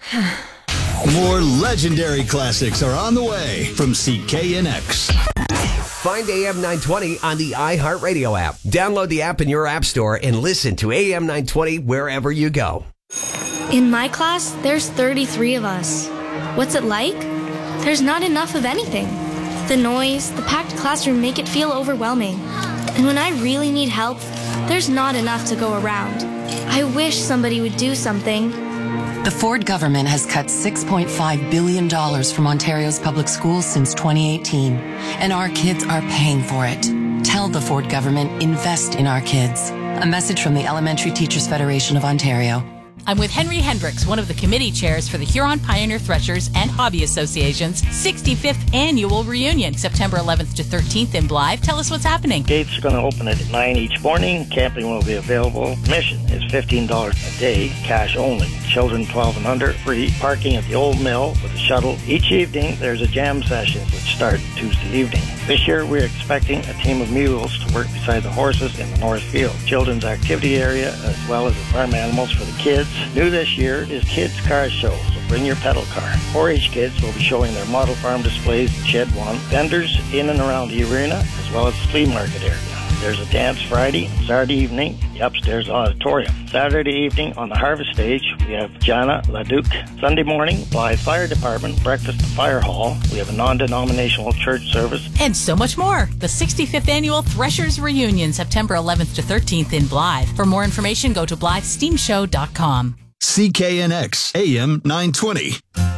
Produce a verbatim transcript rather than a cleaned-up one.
More legendary classics are on the way from C K N X. Find A M nine twenty on the iHeartRadio app. Download the app in your app store and listen to A M nine twenty wherever you go. In my class, there's thirty-three of us. What's it like? There's not enough of anything. The noise, the packed classroom make it feel overwhelming. And when I really need help, there's not enough to go around. I wish somebody would do something. The Ford government has cut six point five billion dollars from Ontario's public schools since twenty eighteen, and our kids are paying for it. Tell the Ford government, invest in our kids. A message from the Elementary Teachers Federation of Ontario. I'm with Henry Hendricks, one of the committee chairs for the Huron Pioneer Threshers and Hobby Association's sixty-fifth annual reunion, September eleventh to thirteenth in Blythe. Tell us what's happening. Gates are going to open at nine each morning. Camping will be available. Admission is fifteen dollars a day, cash only. Children twelve and under, free. Parking at the Old Mill with a shuttle. Each evening, there's a jam session which start Tuesday evening. This year, we're expecting a team of mules to work beside the horses in the North Field. Children's activity area, as well as the farm animals for the kids. New this year is Kids Car Show, so bring your pedal car. four H kids will be showing their model farm displays in Shed one. Vendors in and around the arena, as well as the flea market area. There's a dance Friday, Saturday evening, the upstairs auditorium. Saturday evening on the Harvest Stage, we have Jana LaDuke. Sunday morning, Blythe Fire Department, breakfast at Fire Hall. We have a non-denominational church service. And so much more. The sixty-fifth annual Threshers Reunion, September eleventh to thirteenth in Blythe. For more information, go to blythe steam show dot com. C K N X A M nine twenty.